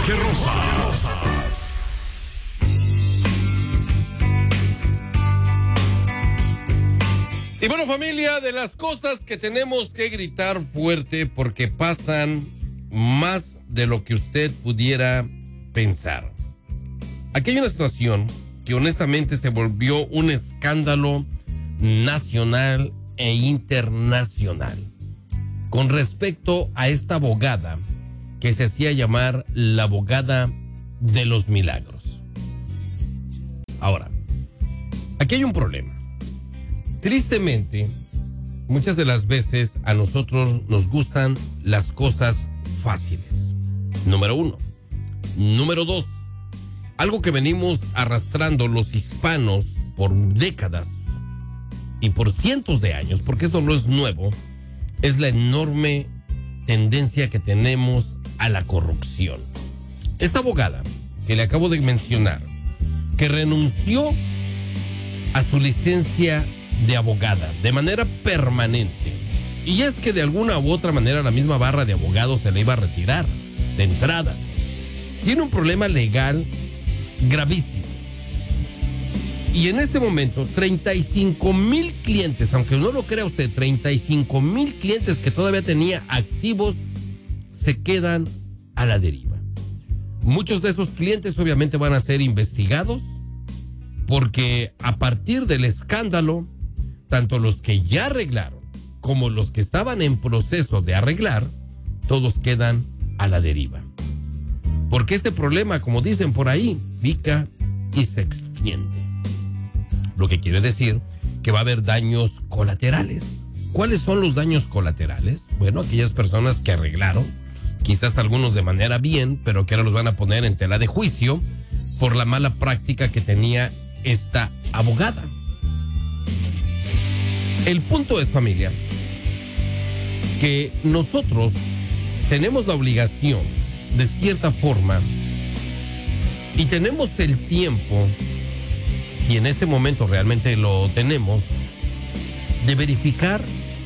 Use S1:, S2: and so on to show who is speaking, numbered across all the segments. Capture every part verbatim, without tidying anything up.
S1: de Rosas.
S2: Y bueno, familia, de las cosas que tenemos que gritar fuerte porque pasan más de lo que usted pudiera pensar. Aquí hay una situación que honestamente se volvió un escándalo nacional e internacional con respecto a esta abogada que se hacía llamar la abogada de los milagros. Ahora, aquí hay un problema. Tristemente, muchas de las veces a nosotros nos gustan las cosas fáciles. Número uno. Número dos. Algo que venimos arrastrando los hispanos por décadas y por cientos de años, porque esto no es nuevo, es la enorme tendencia que tenemos a la corrupción. Esta abogada que le acabo de mencionar, que renunció a su licencia de abogada de manera permanente, y es que de alguna u otra manera la misma barra de abogados se le iba a retirar de entrada, tiene un problema legal gravísimo. Y en este momento treinta y cinco mil clientes, aunque no lo crea usted, treinta y cinco mil clientes que todavía tenía activos se quedan a la deriva. Muchos de esos clientes obviamente van a ser investigados porque a partir del escándalo, tanto los que ya arreglaron como los que estaban en proceso de arreglar, todos quedan a la deriva. Porque este problema, como dicen por ahí, pica y se extiende. Lo que quiere decir que va a haber daños colaterales. ¿Cuáles son los daños colaterales? Bueno, aquellas personas que arreglaron, quizás algunos de manera bien, pero que ahora los van a poner en tela de juicio por la mala práctica que tenía esta abogada. El punto es, familia, que nosotros tenemos la obligación, de cierta forma, y tenemos el tiempo, si en este momento realmente lo tenemos, de verificar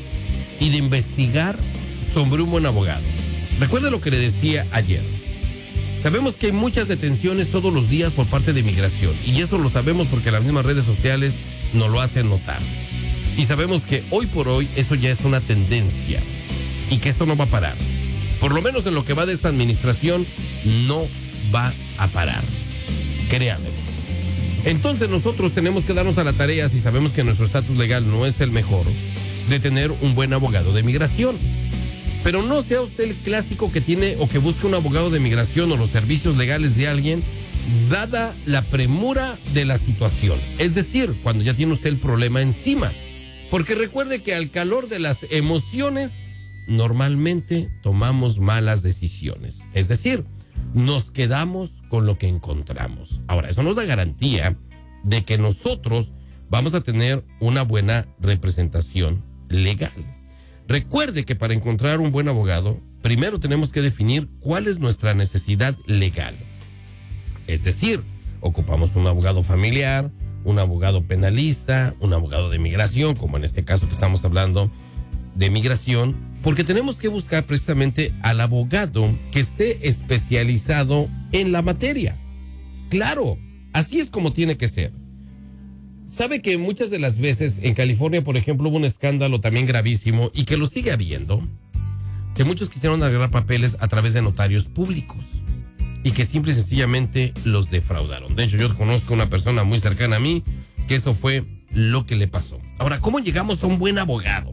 S2: y de investigar sobre un buen abogado. Recuerde lo que le decía ayer. Sabemos que hay muchas detenciones todos los días por parte de migración, y eso lo sabemos porque las mismas redes sociales nos lo hacen notar. Y sabemos que hoy por hoy eso ya es una tendencia y que esto no va a parar. Por lo menos en lo que va de esta administración, no va a parar. Créanme. Entonces nosotros tenemos que darnos a la tarea, si sabemos que nuestro estatus legal no es el mejor, de tener un buen abogado de migración. Pero no sea usted el clásico que tiene o que busca un abogado de migración o los servicios legales de alguien, dada la premura de la situación. Es decir, cuando ya tiene usted el problema encima. Porque recuerde que al calor de las emociones, normalmente tomamos malas decisiones. Es decir, nos quedamos con lo que encontramos. Ahora, eso nos da garantía de que nosotros vamos a tener una buena representación legal. Recuerde que para encontrar un buen abogado, primero tenemos que definir cuál es nuestra necesidad legal. Es decir, ocupamos un abogado familiar, un abogado penalista, un abogado de migración, como en este caso que estamos hablando de migración, porque tenemos que buscar precisamente al abogado que esté especializado en la materia. Claro, así es como tiene que ser. Sabe que muchas de las veces en California, por ejemplo, hubo un escándalo también gravísimo y que lo sigue habiendo, que muchos quisieron arreglar papeles a través de notarios públicos y que simple y sencillamente los defraudaron. De hecho, yo conozco una persona muy cercana a mí que eso fue lo que le pasó. Ahora, ¿cómo llegamos a un buen abogado?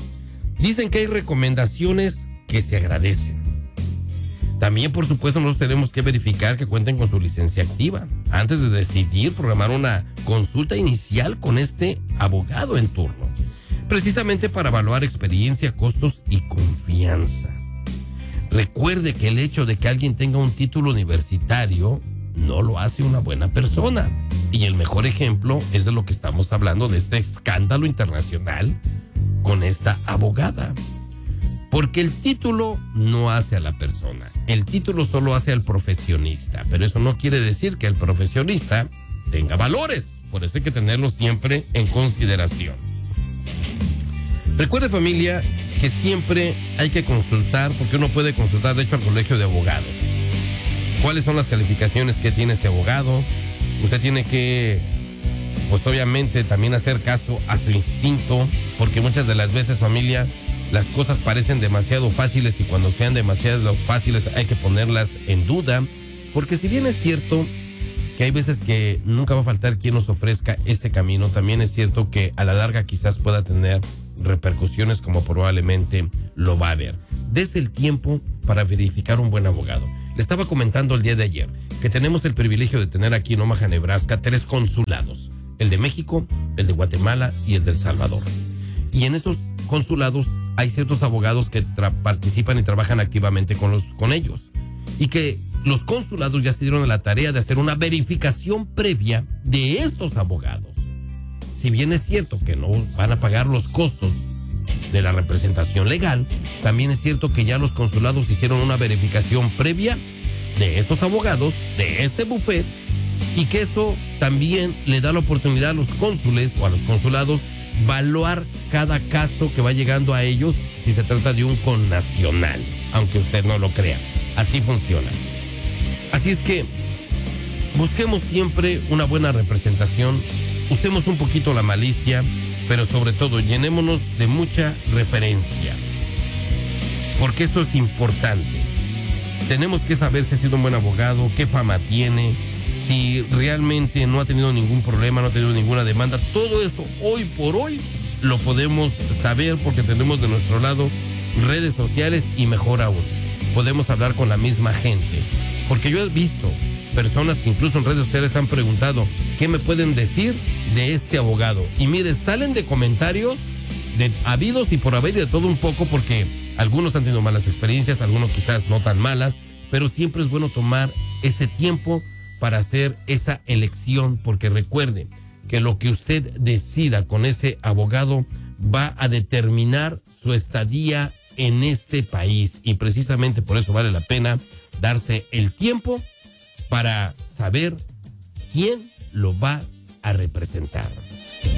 S2: Dicen que hay recomendaciones que se agradecen. También, por supuesto, nosotros tenemos que verificar que cuenten con su licencia activa antes de decidir programar una consulta inicial con este abogado en turno, precisamente para evaluar experiencia, costos y confianza. Recuerde que el hecho de que alguien tenga un título universitario no lo hace una buena persona. Y el mejor ejemplo es de lo que estamos hablando, de este escándalo internacional con esta abogada. Porque el título no hace a la persona, el título solo hace al profesionista, pero eso no quiere decir que el profesionista tenga valores, por eso hay que tenerlo siempre en consideración. Recuerde, familia, que siempre hay que consultar, porque uno puede consultar de hecho al colegio de abogados. cuáles son las calificaciones que tiene este abogado. Usted tiene que, pues obviamente, también hacer caso a su instinto, porque muchas de las veces, familia, las cosas parecen demasiado fáciles y cuando sean demasiado fáciles hay que ponerlas en duda, porque si bien es cierto que hay veces que nunca va a faltar quien nos ofrezca ese camino, también es cierto que a la larga quizás pueda tener repercusiones como probablemente lo va a haber. Dese el tiempo para verificar un buen abogado. Le estaba comentando el día de ayer que tenemos el privilegio de tener aquí en Omaha, Nebraska, tres consulados: el de México, el de Guatemala y el de El Salvador. Y en esos consulados hay ciertos abogados que tra- participan y trabajan activamente con, los, con ellos. Y que los consulados ya se dieron a la tarea de hacer una verificación previa de estos abogados. Si bien es cierto que no van a pagar los costos de la representación legal, también es cierto que ya los consulados hicieron una verificación previa de estos abogados, de este buffet, y que eso también le da la oportunidad a los cónsules o a los consulados evaluar cada caso que va llegando a ellos si se trata de un connacional, aunque usted no lo crea. Así funciona. Así es que busquemos siempre una buena representación, usemos un poquito la malicia, pero sobre todo llenémonos de mucha referencia, porque eso es importante. Tenemos que saber si ha sido un buen abogado, qué fama tiene, si realmente no ha tenido ningún problema, no ha tenido ninguna demanda. Todo eso hoy por hoy lo podemos saber porque tenemos de nuestro lado redes sociales y mejor aún, podemos hablar con la misma gente. Porque yo he visto personas que incluso en redes sociales han preguntado ¿qué me pueden decir de este abogado? Y mire, salen de comentarios de habidos y por haber de todo un poco, porque algunos han tenido malas experiencias, algunos quizás no tan malas, pero siempre es bueno tomar ese tiempo para hacer esa elección, porque recuerde que lo que usted decida con ese abogado va a determinar su estadía en este país, y precisamente por eso vale la pena darse el tiempo para saber quién lo va a representar.